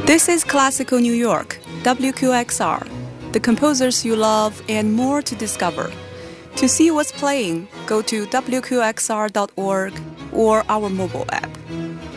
This is Classical New York, WQXR, the composers you love and more to discover. To see what's playing, go to wqxr.org or our mobile app.